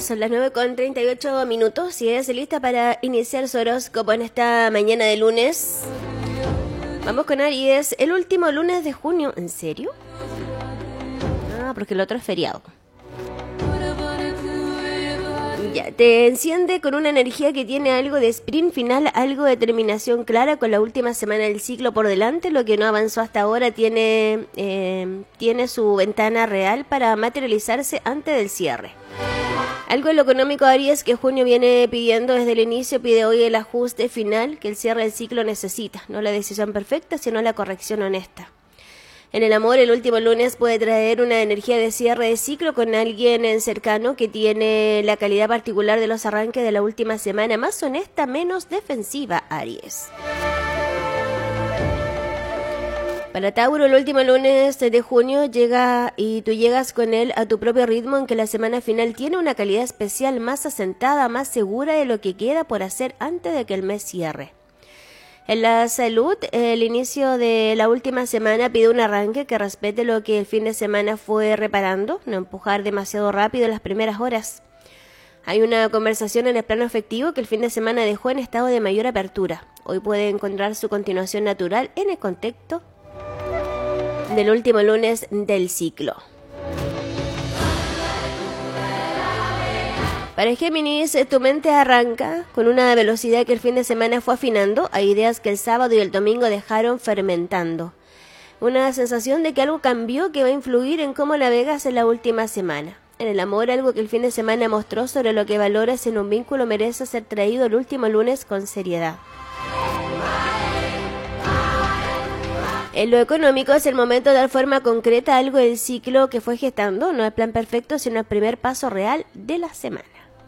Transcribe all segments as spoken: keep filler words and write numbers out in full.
Son las nueve con treinta y ocho minutos y es lista para iniciar su horóscopo en esta mañana de lunes. Vamos con Aries, el último lunes de junio. ¿En serio? Ah, porque el otro es feriado. Ya, te enciende con una energía que tiene algo de sprint final, algo de terminación clara con la última semana del ciclo por delante. Lo que no avanzó hasta ahora tiene, eh, tiene su ventana real para materializarse antes del cierre. Algo en lo económico, Aries, que junio viene pidiendo desde el inicio, pide hoy el ajuste final que el cierre del ciclo necesita. No la decisión perfecta, sino la corrección honesta. En el amor, el último lunes puede traer una energía de cierre de ciclo con alguien cercano que tiene la calidad particular de los arranques de la última semana, más honesta, menos defensiva, Aries. Para Tauro, el último lunes de junio llega y tú llegas con él a tu propio ritmo, en que la semana final tiene una calidad especial, más asentada, más segura de lo que queda por hacer antes de que el mes cierre. En la salud, el inicio de la última semana pide un arranque que respete lo que el fin de semana fue reparando, no empujar demasiado rápido en las primeras horas. Hay una conversación en el plano afectivo que el fin de semana dejó en estado de mayor apertura. Hoy puede encontrar su continuación natural en el contexto del último lunes del ciclo. Para Géminis, tu mente arranca con una velocidad que el fin de semana fue afinando a ideas que el sábado y el domingo dejaron fermentando. Una sensación de que algo cambió que va a influir en cómo navegas en la última semana. En el amor, algo que el fin de semana mostró sobre lo que valoras en un vínculo merece ser traído el último lunes con seriedad. En lo económico, es el momento de dar forma concreta a algo del ciclo que fue gestando, no el plan perfecto, sino el primer paso real de la semana.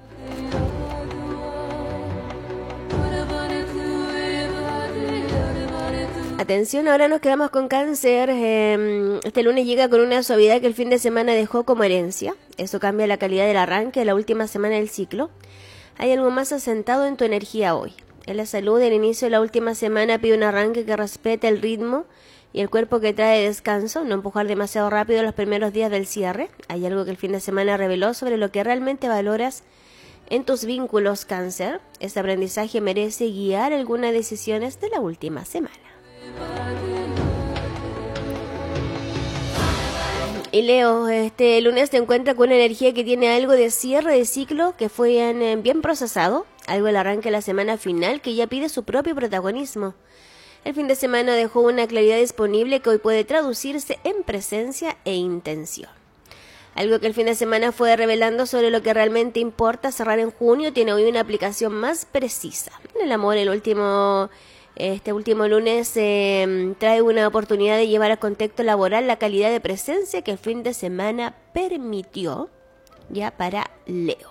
Atención, ahora nos quedamos con Cáncer. Eh, este lunes llega con una suavidad que el fin de semana dejó como herencia. Eso cambia la calidad del arranque de la última semana del ciclo. Hay algo más asentado en tu energía hoy. En la salud, el inicio de la última semana pide un arranque que respete el ritmo y el cuerpo que trae descanso, no empujar demasiado rápido los primeros días del cierre. Hay algo que el fin de semana reveló sobre lo que realmente valoras en tus vínculos, Cáncer. Este aprendizaje merece guiar algunas decisiones de la última semana. Y Leo, este lunes te encuentras con una energía que tiene algo de cierre de ciclo que fue bien procesado, algo del arranque de la semana final que ya pide su propio protagonismo. El fin de semana dejó una claridad disponible que hoy puede traducirse en presencia e intención. Algo que el fin de semana fue revelando sobre lo que realmente importa cerrar en junio tiene hoy una aplicación más precisa. En el amor, el último, este último lunes eh, trae una oportunidad de llevar al contexto laboral la calidad de presencia que el fin de semana permitió ya para Leo.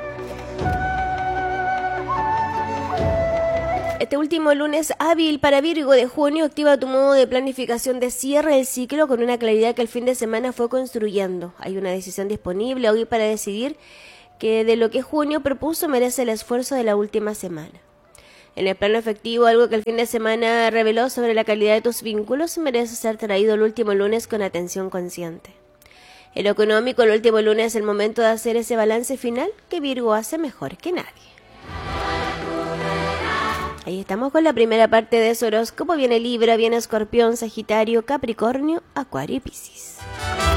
Este último lunes hábil para Virgo de junio activa tu modo de planificación de cierre del ciclo con una claridad que el fin de semana fue construyendo. Hay una decisión disponible hoy para decidir que de lo que junio propuso merece el esfuerzo de la última semana. En el plano afectivo, algo que el fin de semana reveló sobre la calidad de tus vínculos merece ser traído el último lunes con atención consciente. En lo económico, el último lunes es el momento de hacer ese balance final que Virgo hace mejor que nadie. Ahí estamos con la primera parte de su horóscopo. Viene Libra, viene Escorpión, Sagitario, Capricornio, Acuario y Piscis.